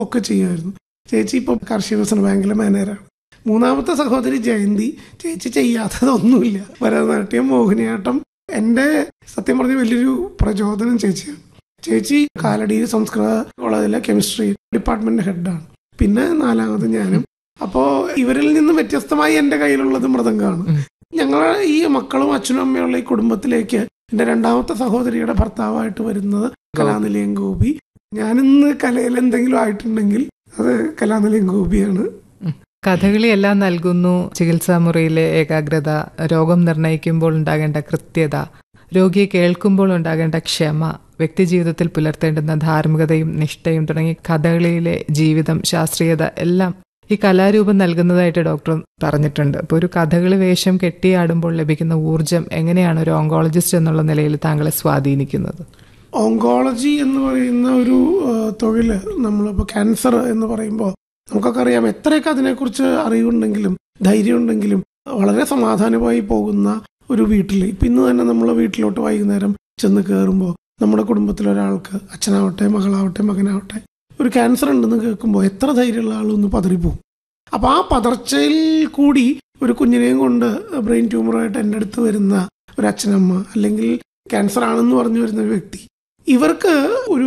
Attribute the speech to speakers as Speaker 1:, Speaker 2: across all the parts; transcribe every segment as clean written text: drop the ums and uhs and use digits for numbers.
Speaker 1: ഒക്കെ ചെയ്യുമായിരുന്നു. ചേച്ചി ഇപ്പോൾ കാർഷിക വികസന ബാങ്കിലെ മാനേജറാണ്. മൂന്നാമത്തെ സഹോദരി ജയന്തി, ചേച്ചി ചെയ്യാത്തതൊന്നുമില്ല. ഭരതനാട്യം, മോഹിനിയാട്ടം. എൻ്റെ സത്യം പറഞ്ഞ വലിയൊരു പ്രചോദനം ചേച്ചിയാണ്. ചേച്ചി കാലടി സംസ്കൃത കോളേജിലെ കെമിസ്ട്രി ഡിപ്പാർട്ട്മെന്റ് ഹെഡാണ്. പിന്നെ നാലാമത് ഞാനും. അപ്പോൾ ഇവരിൽ നിന്ന് വ്യത്യസ്തമായി എൻ്റെ കയ്യിലുള്ളത് മൃദംഗമാണ്. ഞങ്ങളെ ഈ മക്കളും അച്ഛനും അമ്മയുള്ള ഈ കുടുംബത്തിലേക്ക് എൻ്റെ രണ്ടാമത്തെ സഹോദരിയുടെ ഭർത്താവായിട്ട് വരുന്നത് കലാനിലയം ഗോപി. ഞാനിന്ന് കലയിൽ എന്തെങ്കിലും ആയിട്ടുണ്ടെങ്കിൽ അത് കലാനിലയം ഗോപിയാണ്.
Speaker 2: കഥകളി എല്ലാം നൽകുന്നു. ചികിത്സാ മുറിയിലെ ഏകാഗ്രത, രോഗം നിർണയിക്കുമ്പോൾ ഉണ്ടാകേണ്ട കൃത്യത, രോഗിയെ കേൾക്കുമ്പോൾ ഉണ്ടാകേണ്ട ക്ഷമ, വ്യക്തിജീവിതത്തിൽ പുലർത്തേണ്ടുന്ന ധാർമ്മികതയും നിഷ്ഠയും തുടങ്ങി കഥകളിയിലെ ജീവിതം, ശാസ്ത്രീയത എല്ലാം ഈ കലാരൂപം നൽകുന്നതായിട്ട് ഡോക്ടർ പറഞ്ഞിട്ടുണ്ട്. അപ്പോൾ ഒരു കഥകളി വേഷം കെട്ടിയാടുമ്പോൾ ലഭിക്കുന്ന ഊർജം എങ്ങനെയാണ് ഒരു ഓങ്കോളജിസ്റ്റ് എന്നുള്ള നിലയിൽ താങ്കളെ സ്വാധീനിക്കുന്നത്?
Speaker 1: ഓങ്കോളജി എന്ന് പറയുന്ന ഒരു തൊഴിൽ, നമ്മളിപ്പോൾ ക്യാൻസർ എന്ന് പറയുമ്പോൾ നമുക്കൊക്കെ അറിയാം, എത്രയൊക്കെ അതിനെക്കുറിച്ച് അറിവുണ്ടെങ്കിലും ധൈര്യം ഉണ്ടെങ്കിലും വളരെ സമാധാനമായി പോകുന്ന ഒരു വീട്ടിൽ, ഇപ്പം ഇന്ന് തന്നെ നമ്മളെ വീട്ടിലോട്ട് വൈകുന്നേരം ചെന്ന് കയറുമ്പോൾ നമ്മുടെ കുടുംബത്തിലൊരാൾക്ക്, അച്ഛനാവട്ടെ മകളാവട്ടെ മകനാവട്ടെ, ഒരു ക്യാൻസർ ഉണ്ടെന്ന് കേൾക്കുമ്പോൾ എത്ര ധൈര്യമുള്ള ആളൊന്ന് പതറിപ്പോവും. അപ്പോൾ ആ പതർച്ചയിൽ കൂടി ഒരു കുഞ്ഞിനെയും കൊണ്ട് ബ്രെയിൻ ട്യൂമറായിട്ട് എൻ്റെ അടുത്ത് വരുന്ന ഒരു അച്ഛനമ്മ, അല്ലെങ്കിൽ ക്യാൻസർ ആണെന്ന് പറഞ്ഞു വരുന്ന ഒരു വ്യക്തി, ഇവർക്ക് ഒരു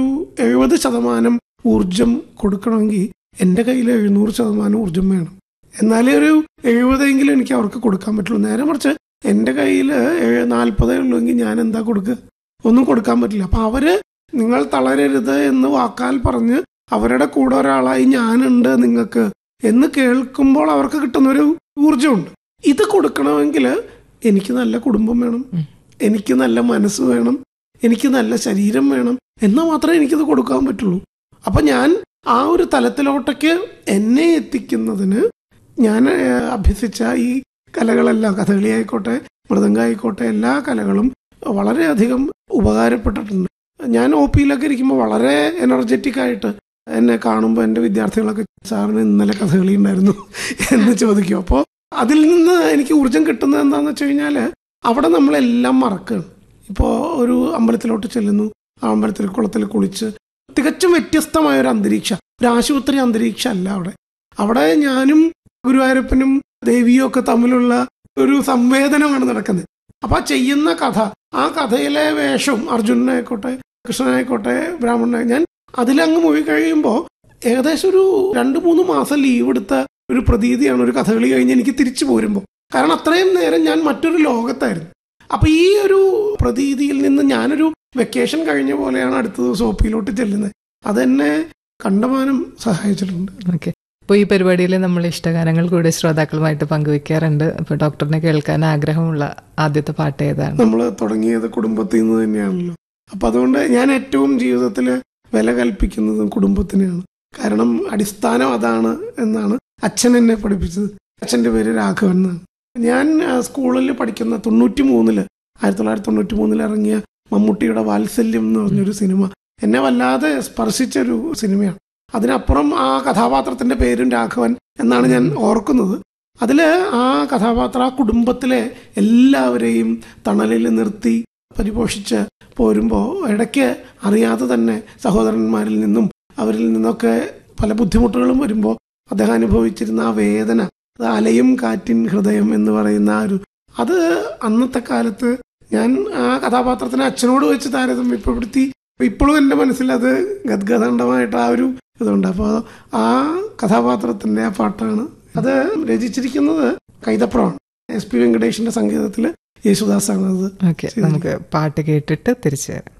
Speaker 1: 70% ഊർജം കൊടുക്കണമെങ്കിൽ എൻ്റെ കയ്യിൽ 700% ഊർജം വേണം. എന്നാലേ ഒരു 70 എനിക്ക് അവർക്ക് കൊടുക്കാൻ പറ്റുള്ളൂ. നേരെ മറിച്ച് എൻ്റെ കയ്യിൽ 40 ഉള്ളൂവെങ്കിൽ ഞാൻ എന്താ കൊടുക്കുക? ഒന്നും കൊടുക്കാൻ പറ്റില്ല. അപ്പം അവര് നിങ്ങൾ തളരരുത് എന്ന് വാക്കാൽ പറഞ്ഞ് അവരുടെ കൂടെ ഒരാളായി ഞാനുണ്ട് നിങ്ങൾക്ക് എന്ന് കേൾക്കുമ്പോൾ അവർക്ക് കിട്ടുന്നൊരു ഊർജമുണ്ട്. ഇത് കൊടുക്കണമെങ്കിൽ എനിക്ക് നല്ല കുടുംബം വേണം, എനിക്ക് നല്ല മനസ്സ് വേണം, എനിക്ക് നല്ല ശരീരം വേണം. എന്നാൽ മാത്രമേ എനിക്കിത് കൊടുക്കാൻ പറ്റുള്ളൂ. അപ്പം ഞാൻ ആ ഒരു തലത്തിലോട്ടേക്ക് എന്നെ എത്തിക്കുന്നതിന് ഞാൻ അഭ്യസിച്ച ഈ കലകളെല്ലാം, കഥകളി ആയിക്കോട്ടെ മൃദംഗം ആയിക്കോട്ടെ, എല്ലാ കലകളും വളരെയധികം ഉപകാരപ്പെട്ടിട്ടുണ്ട്. ഞാൻ ഒ പിയിലൊക്കെ ഇരിക്കുമ്പോൾ വളരെ എനർജറ്റിക് ആയിട്ട് എന്നെ കാണുമ്പോൾ എൻ്റെ വിദ്യാർത്ഥികളൊക്കെ സാറിന് ഇന്നലെ കഥകളി ഉണ്ടായിരുന്നു എന്ന് ചോദിക്കും. അപ്പോൾ അതിൽ നിന്ന് എനിക്ക് ഊർജം കിട്ടുന്നത് എന്താണെന്ന് വെച്ച് കഴിഞ്ഞാൽ അവിടെ നമ്മളെല്ലാം മറക്കുകയാണ്. ഇപ്പോൾ ഒരു അമ്പലത്തിലോട്ട് ചെല്ലുന്നു, ആ അമ്പലത്തിൽ കുളത്തിൽ കുളിച്ച് തികച്ചും വ്യത്യസ്തമായ ഒരു അന്തരീക്ഷം, ഒരു ആശുപത്രി അന്തരീക്ഷം അല്ല അവിടെ. അവിടെ ഞാനും ഗുരുവായൂരപ്പനും ദേവിയും ഒക്കെ തമ്മിലുള്ള ഒരു സംവേദനമാണ് നടക്കുന്നത്. അപ്പം ആ ചെയ്യുന്ന കഥ, ആ കഥയിലെ വേഷം, അർജുനനായിക്കോട്ടെ കൃഷ്ണനായിക്കോട്ടെ ബ്രാഹ്മണനായി, ഞാൻ അതിലങ്ങ് പോയി കഴിയുമ്പോൾ ഏകദേശം ഒരു 2-3 മാസം ലീവ് എടുത്ത ഒരു പ്രതീതിയാണ് ഒരു കഥകളി കഴിഞ്ഞ് എനിക്ക് തിരിച്ചു പോരുമ്പോൾ. കാരണം അത്രയും നേരം ഞാൻ മറ്റൊരു ലോകത്തായിരുന്നു. അപ്പം ഈ ഒരു പ്രതീതിയിൽ നിന്ന് ഞാനൊരു വെക്കേഷൻ കഴിഞ്ഞ പോലെയാണ് അടുത്ത ദിവസം ഒ പിയിലോട്ട് ചെല്ലുന്നത്. അതെന്നെ കണ്ടമാനം സഹായിച്ചിട്ടുണ്ട്.
Speaker 2: ഓക്കെ. അപ്പോൾ ഈ പരിപാടിയിൽ നമ്മൾ ഇഷ്ടഗാനങ്ങൾ കൂടെ ശ്രോതാക്കളുമായിട്ട് പങ്കുവെക്കാറുണ്ട്. അപ്പോൾ ഡോക്ടറിനെ കേൾക്കാൻ ആഗ്രഹമുള്ള ആദ്യത്തെ പാട്ട് ഏതാണ്?
Speaker 1: നമ്മൾ തുടങ്ങിയത് കുടുംബത്തിൽ നിന്ന് തന്നെയാണല്ലോ. അപ്പം അതുകൊണ്ട് ഞാൻ ഏറ്റവും ജീവിതത്തിൽ വില കൽപ്പിക്കുന്നതും കുടുംബത്തിനെയാണ്. കാരണം അടിസ്ഥാനം അതാണ് എന്നാണ് അച്ഛൻ എന്നെ പഠിപ്പിച്ചത്. അച്ഛൻ്റെ പേര് രാഘവൻ എന്നാണ്. ഞാൻ സ്കൂളിൽ പഠിക്കുന്ന 1993 ഇറങ്ങിയ മമ്മൂട്ടിയുടെ വാത്സല്യം എന്ന് പറഞ്ഞൊരു സിനിമ എന്നെ വല്ലാതെ സ്പർശിച്ചൊരു സിനിമയാണ്. അതിനപ്പുറം ആ കഥാപാത്രത്തിൻ്റെ പേരും രാഘവൻ എന്നാണ് ഞാൻ ഓർക്കുന്നത്. അതിൽ ആ കഥാപാത്രം ആ കുടുംബത്തിലെ എല്ലാവരെയും തണലിൽ നിർത്തി പരിപോഷിച്ച് പോരുമ്പോൾ ഇടയ്ക്ക് അറിയാതെ തന്നെ സഹോദരന്മാരിൽ നിന്നും അവരിൽ നിന്നൊക്കെ പല ബുദ്ധിമുട്ടുകളും വരുമ്പോൾ അദ്ദേഹം അനുഭവിച്ചിരുന്ന ആ വേദന, അത് അലയും കാറ്റിൻ ഹൃദയം എന്ന് പറയുന്ന അത് അന്നത്തെ കാലത്ത് ഞാൻ ആ കഥാപാത്രത്തിനെ അച്ഛനോട് വെച്ച് താരതമ്യപ്പെടുത്തി ഇപ്പോഴും എൻ്റെ മനസ്സിൽ അത് ഗദ്ഗദണ്ഡമായിട്ട് ആ ഒരു ഇതുണ്ട്. അപ്പോൾ ആ കഥാപാത്രത്തിൻ്റെ ആ പാട്ടാണ്. അത് രചിച്ചിരിക്കുന്നത് കൈതപ്രമാണ്. SP വെങ്കടേഷിന്റെ സംഗീതത്തിൽ യേശുദാസാണ് അത്.
Speaker 2: ഓക്കെ, നമുക്ക് പാട്ട് കേട്ടിട്ട് തിരിച്ചു വരാം.